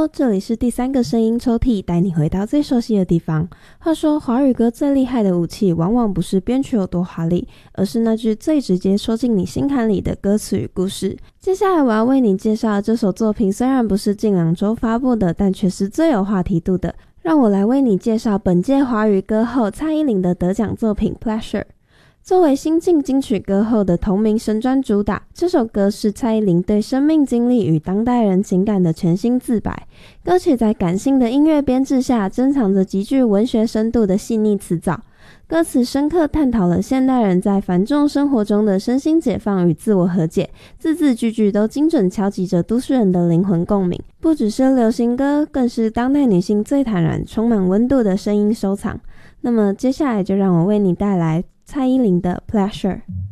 Hello， 这里是第3个声音抽屉，带你回到最熟悉的地方。话说华语歌最厉害的武器往往不是编曲有多华丽，而是那句最直接说进你心坎里的歌词与故事。接下来我要为你介绍的这首作品虽然不是近2周发布的，但却是最有话题度的。让我来为你介绍本届华语歌后蔡依林的得奖作品 Pleasure。作为新晋金曲歌后的同名神专主打，这首歌是蔡依林对生命经历与当代人情感的全新自白。歌曲在感性的音乐编制下，珍藏着极具文学深度的细腻词藻。歌词深刻探讨了现代人在繁重生活中的身心解放与自我和解，字字句句都精准敲击着都市人的灵魂共鸣。不只是流行歌，更是当代女性最坦然、充满温度的声音收藏。那么接下来就让我为你带来蔡依林的 Pleasure。